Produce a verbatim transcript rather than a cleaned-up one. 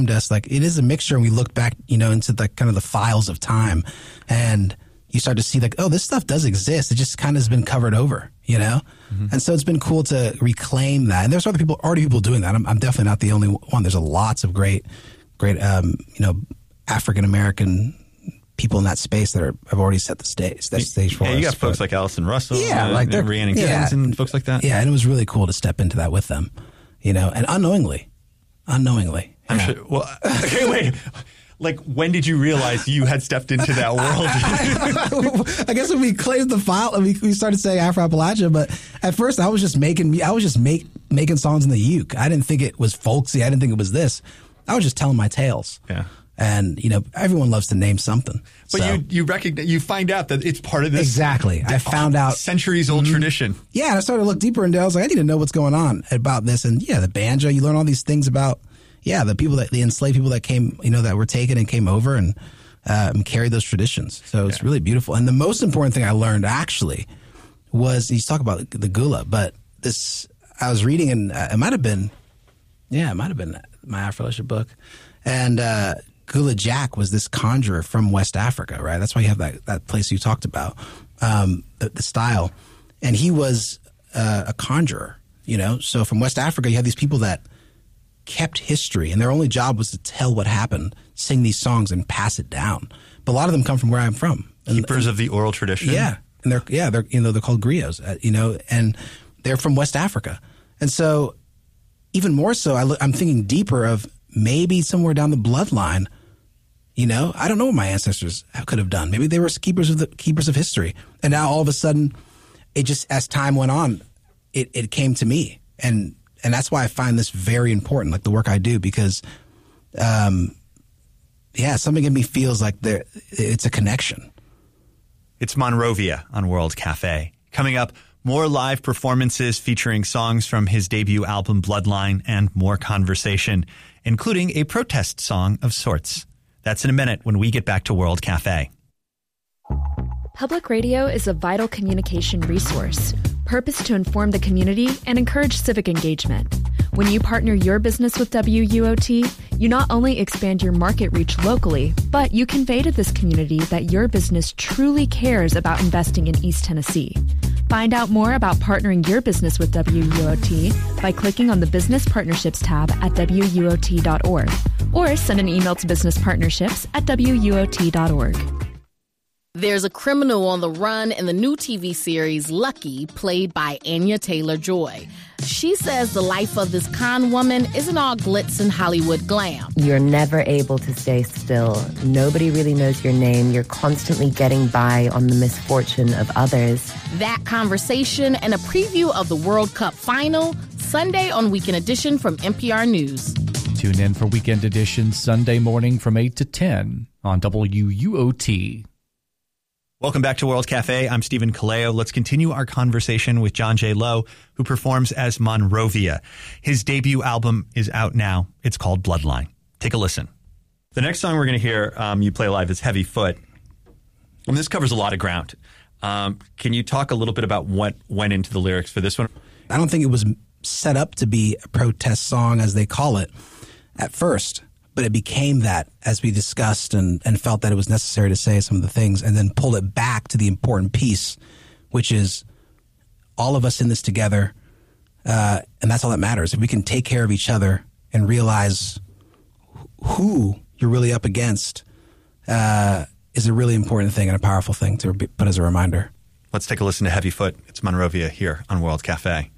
around us, like it is a mixture. And we look back, you know, into the kind of the files of time, and you start to see like, oh, this stuff does exist. It just kind of has been covered over, you know? Mm-hmm. And so it's been cool to reclaim that. And there's other people, already people doing that. I'm, I'm definitely not the only one. There's a lots of great, great, um, you know, African-American people in that space that are, have already set the stage, that stage for yeah, us. You got but, folks like Allison Russell, yeah, uh, like and Rhiannon Giddens yeah, and folks like that. Yeah, and it was really cool to step into that with them, you know, and unknowingly, unknowingly. I'm yeah. sure. Well, okay, wait. Like, when did you realize you had stepped into that world? I guess when we claimed the file, we, we started saying Afro Appalachia, but at first I was just making, I was just make, making songs in the uke. I didn't think it was folksy. I didn't think it was this. I was just telling my tales. Yeah. And, you know, everyone loves to name something. But so. you you recognize, you find out that it's part of this. Exactly. I found out. Centuries old mm-hmm. tradition. Yeah. And I started to look deeper into it. I was like, I need to know what's going on about this. And yeah, the banjo, you learn all these things about, yeah, the people that, the enslaved people that came, you know, that were taken and came over and um, carried those traditions. So it's yeah. really beautiful. And the most important thing I learned actually was, you talk about the gula, but this, I was reading and uh, it might have been, yeah, it might have been my Afro-Appalachia book. And, uh, Gula Jack was this conjurer from West Africa, right? That's why you have that, that place you talked about, um, the, the style. And he was uh, a conjurer, you know? So from West Africa, you have these people that kept history, and their only job was to tell what happened, sing these songs, and pass it down. But a lot of them come from where I'm from. And, Keepers and, of the oral tradition? Yeah. And they're, yeah, they're, you know, they're called griots, uh, you know, and they're from West Africa. And so even more so, I look, I'm thinking deeper of maybe somewhere down the bloodline. You know, I don't know what my ancestors could have done. Maybe they were keepers of the keepers of history. And now all of a sudden, it just, as time went on, it, it came to me. And and that's why I find this very important, like the work I do, because, um, yeah, something in me feels like there it's a connection. It's Monrovia on World Cafe. Coming up, more live performances featuring songs from his debut album, Bloodline, and more conversation, including a protest song of sorts. That's in a minute when we get back to World Cafe. Public radio is a vital communication resource, purposed to inform the community and encourage civic engagement. When you partner your business with W U O T, you not only expand your market reach locally, but you convey to this community that your business truly cares about investing in East Tennessee. Find out more about partnering your business with W U O T by clicking on the Business Partnerships tab at W U O T dot org or send an email to businesspartnerships at W U O T dot org. There's a criminal on the run in the new T V series Lucky, played by Anya Taylor-Joy. She says the life of this con woman isn't all glitz and Hollywood glam. You're never able to stay still. Nobody really knows your name. You're constantly getting by on the misfortune of others. That conversation and a preview of the World Cup final, Sunday on Weekend Edition from N P R News. Tune in for Weekend Edition Sunday morning from eight to ten on W U O T. Welcome back to World Cafe. I'm Stephen Kaleo. Let's continue our conversation with John J. Lowe, who performs as Monrovia. His debut album is out now. It's called Bloodline. Take a listen. The next song we're going to hear um, you play live is Heavy Foot. And this covers a lot of ground. Um, can you talk a little bit about what went into the lyrics for this one? I don't think it was set up to be a protest song, as they call it, at first. But it became that as we discussed and, and felt that it was necessary to say some of the things, and then pull it back to the important piece, which is all of us in this together. Uh, and that's all that matters. If we can take care of each other and realize who you're really up against uh, is a really important thing and a powerful thing to put as a reminder. Let's take a listen to Heavy Foot. It's Monrovia here on World Cafe.